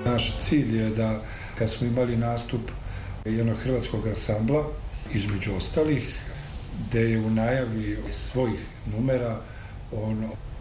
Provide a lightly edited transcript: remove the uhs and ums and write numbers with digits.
Naš cilj je da kad smo imali nastup jednog hrvatskog ansambla, između ostalih, gde je u najavi svojih numera on